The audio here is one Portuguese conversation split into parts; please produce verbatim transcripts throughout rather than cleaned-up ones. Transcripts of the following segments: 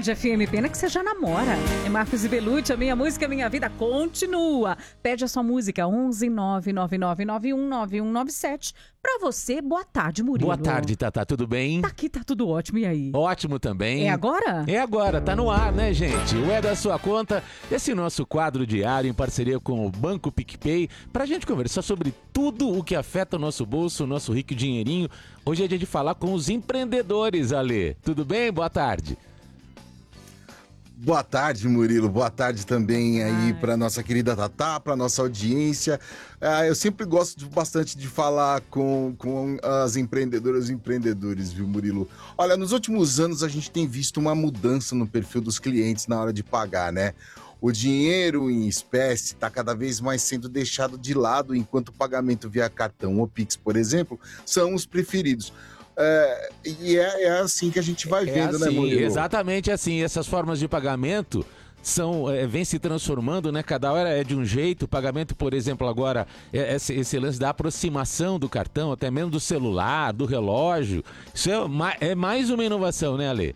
Band F M, pena que você já namora. É Marcos e Belucci, a minha música, a minha vida continua. Pede a sua música, onze nove nove nove nove um nove um nove sete. Pra você, boa tarde, Murilo. Boa tarde, Tatá, tudo bem? Tá aqui, tá tudo ótimo, e aí? Ótimo também. É agora? É agora, tá no ar, né, gente? O É da Sua Conta, esse nosso quadro diário em parceria com o Banco PicPay, pra gente conversar sobre tudo o que afeta o nosso bolso, o nosso rico dinheirinho. Hoje é dia de falar com os empreendedores, Ale. Tudo bem? Boa tarde. Boa tarde, Murilo. Boa tarde também aí para nossa querida Tatá, para nossa audiência. Ah, eu sempre gosto de, bastante de falar com, com as empreendedoras e empreendedores, viu, Murilo? Olha, nos últimos anos a gente tem visto uma mudança no perfil dos clientes na hora de pagar, né? O dinheiro em espécie está cada vez mais sendo deixado de lado, enquanto o pagamento via cartão ou Pix, por exemplo, são os preferidos. É, e é, é assim que a gente vai vendo, é assim, né, Murilo? Exatamente assim. Essas formas de pagamento são, é, vem se transformando, né? Cada hora é de um jeito. O pagamento, por exemplo, agora, é, esse, esse lance da aproximação do cartão, até mesmo do celular, do relógio. Isso é, ma- é mais uma inovação, né, Ale?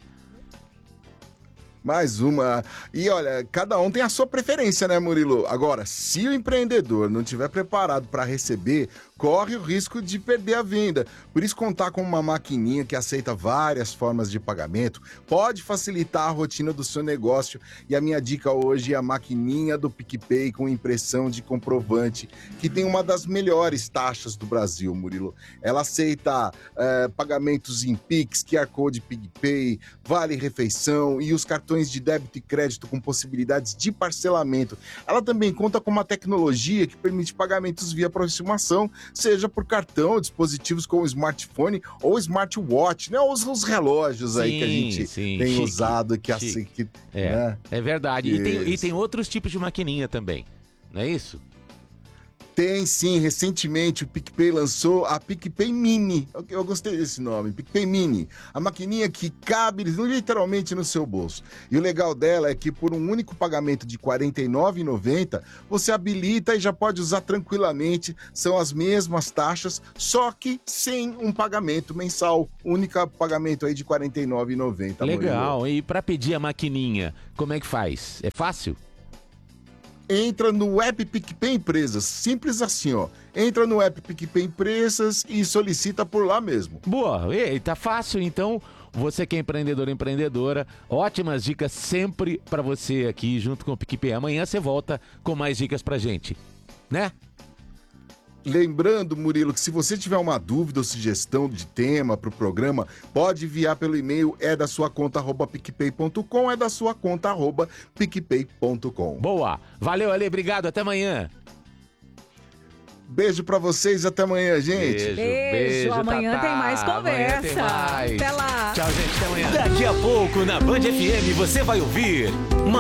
Mais uma. E olha, cada um tem a sua preferência, né, Murilo? Agora, se o empreendedor não estiver preparado para receber, corre o risco de perder a venda. Por isso, contar com uma maquininha que aceita várias formas de pagamento pode facilitar a rotina do seu negócio. E a minha dica hoje é a maquininha do PicPay com impressão de comprovante, que tem uma das melhores taxas do Brasil, Murilo. Ela aceita é, pagamentos em Pix, Q R Code PicPay, Vale Refeição e os cartões de débito e crédito com possibilidades de parcelamento. Ela também conta com uma tecnologia que permite pagamentos via aproximação, seja por cartão ou dispositivos como smartphone ou smartwatch, né? Os, os relógios aí Sim, que a gente sim, tem chique, usado. Que, chique. assim, que É, né? é verdade. E tem, e Isso. tem outros tipos de maquininha também, não é isso? Tem sim, recentemente o PicPay lançou a PicPay Mini. Eu, eu gostei desse nome, PicPay Mini. A maquininha que cabe literalmente no seu bolso. E o legal dela é que por um único pagamento de quarenta e nove reais e noventa centavos, você habilita e já pode usar tranquilamente. São as mesmas taxas, só que sem um pagamento mensal. Único pagamento aí de quarenta e nove reais e noventa centavos. Legal. Murilo. E para pedir a maquininha, como é que faz? É fácil? Entra no app PicPay Empresas, simples assim, ó. Entra no app PicPay Empresas e solicita por lá mesmo. Boa, e, tá fácil, então. Você que é empreendedor e empreendedora, ótimas dicas sempre pra você aqui junto com o PicPay. Amanhã você volta com mais dicas pra gente, né? Lembrando, Murilo, que se você tiver uma dúvida ou sugestão de tema para o programa, pode enviar pelo e-mail é da sua conta arroba picpay ponto com, é da sua conta arroba picpay ponto com. Boa, valeu, Ale, obrigado, até amanhã. Beijo pra vocês, até amanhã, gente. Beijo, Beijo, beijo, amanhã Tatá. tem mais conversa. Amanhã tem mais. Até lá. Tchau, gente, até amanhã. Daqui a pouco na Band F M você vai ouvir